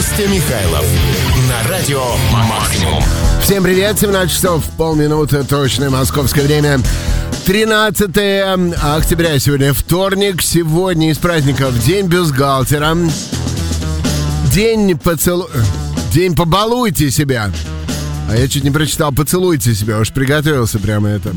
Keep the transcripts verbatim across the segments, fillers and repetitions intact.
Костя Михайлов на радио «Максимум». Всем привет, семнадцать часов, полминуты, точное московское время. тринадцатое октября, сегодня вторник. Сегодня из праздников день бюстгальтера. День поцелу... День побалуйте себя. А я чуть не прочитал поцелуйте себя, уж приготовился прямо это.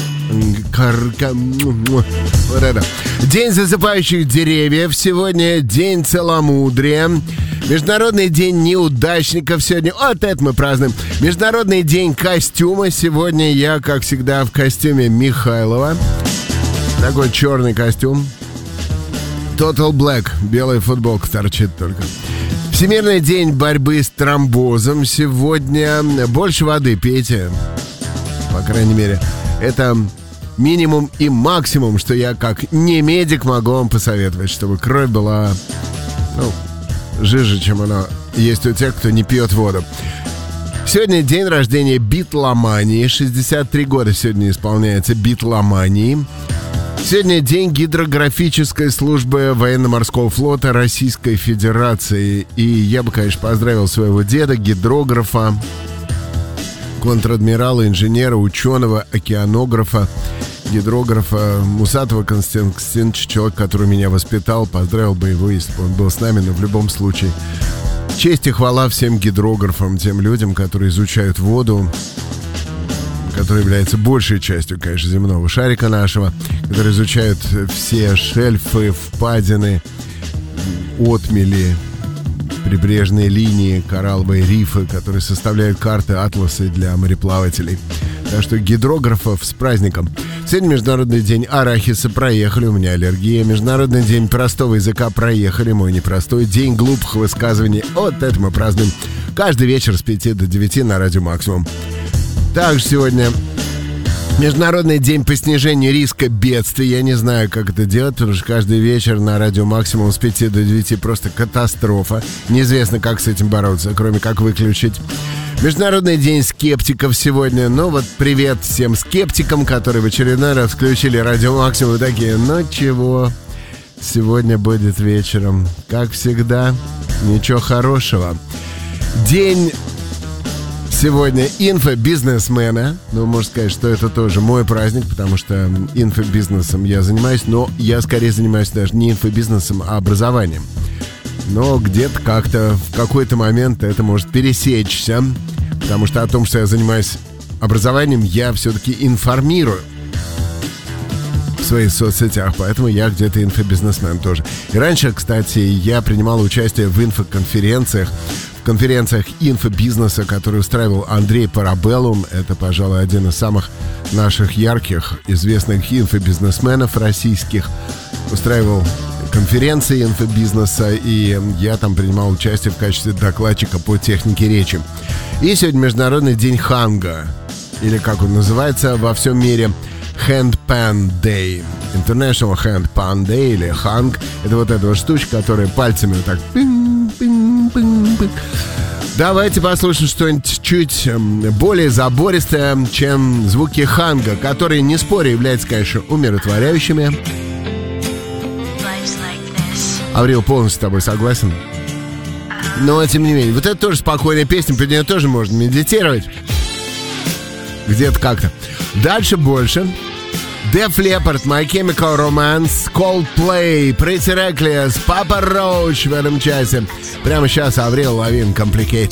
Вот это. День засыпающих деревьев. Сегодня день целомудрия. Международный день неудачников сегодня. Вот это мы празднуем. Международный день костюма. Сегодня я, как всегда, в костюме Михайлова. Такой черный костюм. Total Black. Белая футболка торчит только. Всемирный день борьбы с тромбозом. Сегодня больше воды пейте. По крайней мере, это минимум и максимум, что я как не медик могу вам посоветовать, чтобы кровь была, ну, жиже, чем она есть у тех, кто не пьет воду. Сегодня день рождения битломании. шестьдесят три года сегодня исполняется битломании. Сегодня день гидрографической службы военно-морского флота Российской Федерации. И я бы, конечно, поздравил своего деда, гидрографа, контр-адмирала, инженера, ученого, океанографа, гидрографа Мусатова Константина Константиновича, человек, который меня воспитал. Поздравил бы его, если бы он был с нами, но в любом случае честь и хвала всем гидрографам, тем людям, которые изучают воду, который является большей частью, конечно, земного шарика нашего, которые изучают все шельфы, впадины, отмели, прибрежные линии, коралловые рифы, которые составляют карты, атласы для мореплавателей. Так что гидрографов с праздником. Сегодня Международный день арахиса. Проехали, у меня аллергия. Международный день простого языка. Проехали, мой непростой. День глупых высказываний. Вот это мы празднуем каждый вечер с пяти до девяти на радио «Максимум». Также сегодня Международный день по снижению риска бедствий. Я не знаю, как это делать, потому что каждый вечер на радио «Максимум» с пяти до девяти просто катастрофа. Неизвестно, как с этим бороться, кроме как выключить. Международный день скептиков сегодня. Ну вот привет всем скептикам, которые в очередной раз включили радио «Максимум» и такие: ну чего, сегодня будет вечером, как всегда, ничего хорошего. День... Сегодня инфобизнесмена. Ну, можно сказать, что это тоже мой праздник, потому что инфобизнесом я занимаюсь, но я скорее занимаюсь даже не инфобизнесом, а образованием. Но где-то как-то в какой-то момент это может пересечься, потому что о том, что я занимаюсь образованием, я все-таки информирую в своих соцсетях, поэтому я где-то инфобизнесмен тоже. И раньше, кстати, я принимал участие в инфоконференциях, конференциях инфобизнеса, которые устраивал Андрей Парабеллум. Это, пожалуй, один из самых наших ярких, известных инфобизнесменов российских. Устраивал конференции инфобизнеса, и я там принимал участие в качестве докладчика по технике речи. И сегодня Международный день ханга, или как он называется во всем мире, Handpan Day. International Handpan Day или ханг. Это вот эта вот штучка, которая пальцами вот так... Давайте послушаем что-нибудь чуть более забористое, чем звуки ханга, которые, не споря, являются, конечно, умиротворяющими. Аврил, полностью с тобой согласен. Но, тем не менее, вот это тоже спокойная песня, под нее тоже можно медитировать. Где-то как-то. Дальше больше. Def Leppard, My Chemical Romance, Coldplay, Pretty Reckless, Papa Roach в этом часе. Прямо сейчас Аврил Лавин, Complicated.